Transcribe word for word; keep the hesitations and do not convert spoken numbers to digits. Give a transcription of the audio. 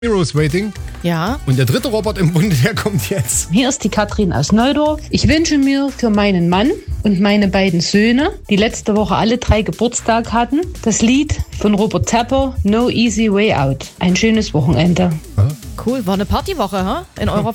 Heroes Waiting. Ja. Und der dritte Robert im Bunde, der kommt jetzt. Hier ist die Katrin aus Neudorf. Ich wünsche mir für meinen Mann und meine beiden Söhne, die letzte Woche alle drei Geburtstag hatten, das Lied von Robert Tepper, No Easy Way Out. Ein schönes Wochenende. Cool, war eine Partywoche, ha? In eurer